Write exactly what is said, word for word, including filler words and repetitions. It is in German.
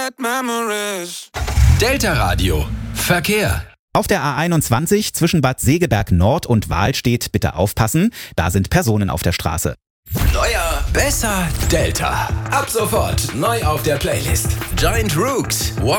Delta Radio. Verkehr. Auf der A einundzwanzig zwischen Bad Segeberg Nord und Wahlstedt bitte aufpassen, da sind Personen auf der Straße. Neuer, besser, Delta. Ab sofort neu auf der Playlist. Giant Rooks, One